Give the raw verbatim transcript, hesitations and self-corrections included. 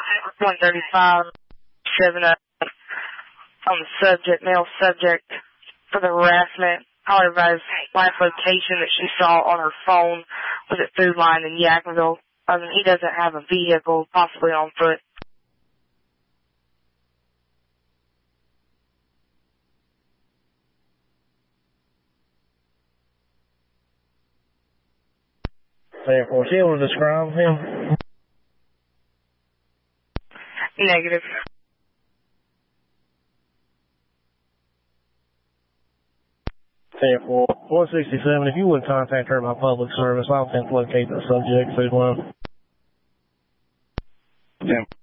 one thirty-five, seven up on the subject, male subject, for the harassment. I'll advise last location that she saw on her phone was at Food Line in Yackenville. Um, he doesn't have a vehicle, possibly on foot. Therefore, was she able to describe him? Negative. Therefore, one sixty-seven, if you would contact her by public service, I'll attempt to locate the subject, Food Line. Yeah.